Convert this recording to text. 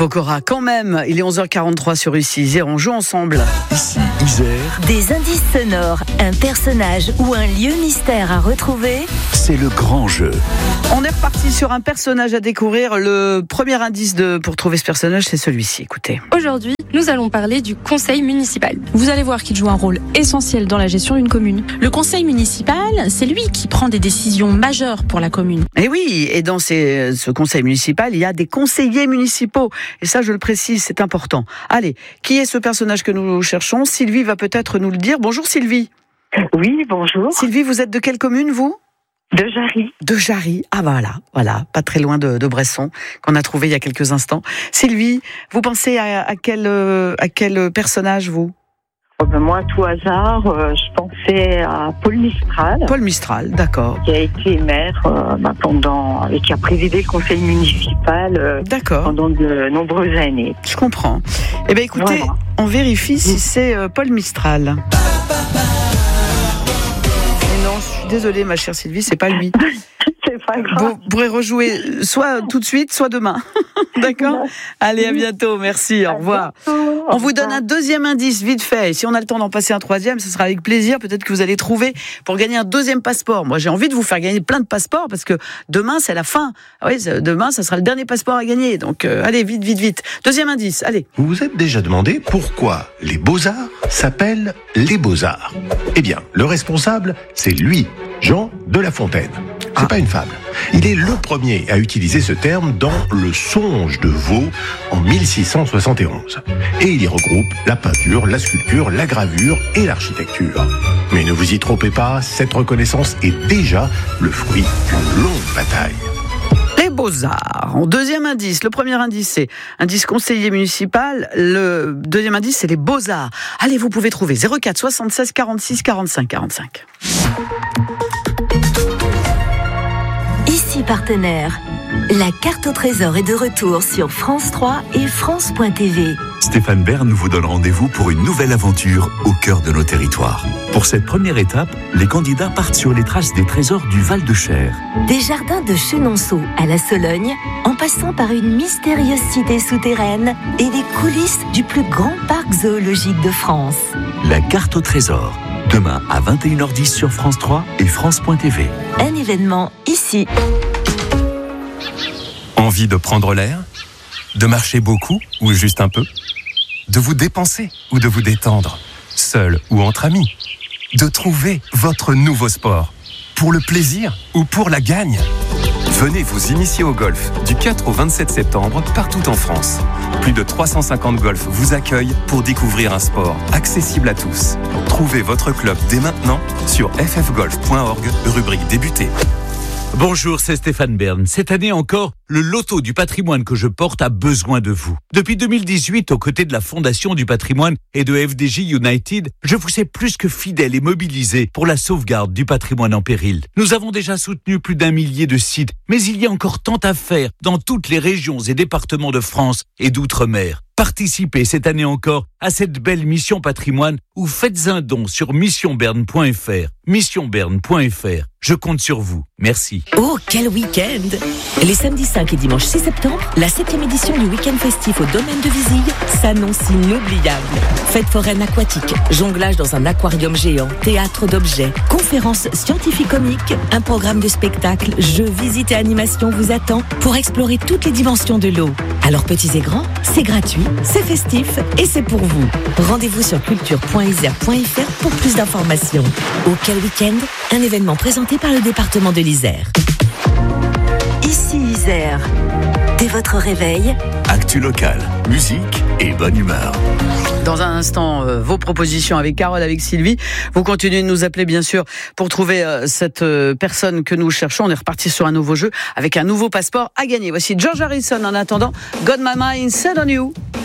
Pokora, quand même. Il est 11h43 sur Ici Isère. On joue ensemble. Ici Isère. Des indices sonores, un personnage ou un lieu mystère à retrouver. C'est le grand jeu. On est reparti sur un personnage à découvrir. Le premier indice pour trouver ce personnage, c'est celui-ci. Écoutez. Aujourd'hui, nous allons parler du conseil municipal. Vous allez voir qu'il joue un rôle essentiel dans la gestion d'une commune. Le conseil municipal, c'est lui qui prend des décisions majeures pour la commune. Et oui, et dans ce conseil municipal, il y a des conseillers municipaux. Et ça, je le précise, c'est important. Allez, qui est ce personnage que nous cherchons ? Sylvie va peut-être nous le dire. Bonjour Sylvie. Oui, bonjour. Sylvie, vous êtes de quelle commune, vous ? De Jarry. De Jarry. Ah voilà, pas très loin de Bresson, qu'on a trouvé il y a quelques instants. Sylvie, vous pensez à quel personnage, vous ? Moi, à tout hasard, je pensais à Paul Mistral. Paul Mistral, d'accord. Qui a été maire et qui a présidé le conseil municipal pendant de nombreuses années. Je comprends. Eh bien, écoutez, voilà. On vérifie si c'est Paul Mistral. Non, je suis désolée, ma chère Sylvie, c'est pas lui. C'est pas grave. Vous pourrez rejouer soit tout de suite, soit demain. D'accord ? Allez, à bientôt. Merci, au revoir. On vous donne un deuxième indice, vite fait. Et si on a le temps d'en passer un troisième, ce sera avec plaisir. Peut-être que vous allez trouver pour gagner un deuxième passeport. Moi, j'ai envie de vous faire gagner plein de passeports parce que demain, c'est la fin. Oui, demain, ça sera le dernier passeport à gagner. Donc, allez, vite. Deuxième indice, allez. Vous vous êtes déjà demandé pourquoi les Beaux-Arts s'appellent les Beaux-Arts ? Eh bien, le responsable, c'est lui, Jean de La Fontaine. C'est pas une fable. Il est le premier à utiliser ce terme dans le Songe de Vaux en 1671. Et il y regroupe la peinture, la sculpture, la gravure et l'architecture. Mais ne vous y trompez pas, cette reconnaissance est déjà le fruit d'une longue bataille. Les Beaux-Arts. En deuxième indice, le premier indice, c'est indice conseiller municipal. Le deuxième indice, c'est les Beaux-Arts. Allez, vous pouvez trouver 04 76 46 45 45. Ici partenaire. La carte au trésor est de retour sur France 3 et France.tv. Stéphane Bern vous donne rendez-vous pour une nouvelle aventure au cœur de nos territoires. Pour cette première étape, les candidats partent sur les traces des trésors du Val-de-Cher. Des jardins de Chenonceau à la Sologne, en passant par une mystérieuse cité souterraine et les coulisses du plus grand parc zoologique de France. La carte au trésor. Demain à 21h10 sur France 3 et France.tv. Un événement ici. Envie de prendre l'air ? De marcher beaucoup ou juste un peu ? De vous dépenser ou de vous détendre ? Seul ou entre amis ? De trouver votre nouveau sport ? Pour le plaisir ou pour la gagne ? Venez vous initier au golf du 4 au 27 septembre partout en France. Plus de 350 golfs vous accueillent pour découvrir un sport accessible à tous. Trouvez votre club dès maintenant sur ffgolf.org, rubrique débuter. Bonjour, c'est Stéphane Bern. Cette année encore, le loto du patrimoine que je porte a besoin de vous. Depuis 2018, aux côtés de la Fondation du patrimoine et de FDJ United, je vous sais plus que fidèle et mobilisé pour la sauvegarde du patrimoine en péril. Nous avons déjà soutenu plus d'1 millier de sites, mais il y a encore tant à faire dans toutes les régions et départements de France et d'outre-mer. Participez cette année encore à cette belle mission patrimoine ou faites un don sur missionberne.fr. Missionberne.fr. Je compte sur vous. Merci. Oh, quel week-end! Les samedis 5 et dimanche 6 septembre, la 7e édition du week-end festif au domaine de Vizille s'annonce inoubliable. Fête foraine aquatique, jonglage dans un aquarium géant, théâtre d'objets, conférences scientifiques-comiques, un programme de spectacles, jeux, visites et animations vous attend pour explorer toutes les dimensions de l'eau. Alors petits et grands, c'est gratuit, c'est festif et c'est pour vous. Rendez-vous sur culture.isère.fr pour plus d'informations. Au Quel Week-end, un événement présenté par le département de l'Isère. Ici Isère. Dès votre réveil, actu local, musique et bonne humeur. Dans un instant, vos propositions avec Carole, avec Sylvie. Vous continuez de nous appeler, bien sûr, pour trouver cette personne que nous cherchons. On est reparti sur un nouveau jeu avec un nouveau passeport à gagner. Voici George Harrison en attendant. Got My Mind Set on You.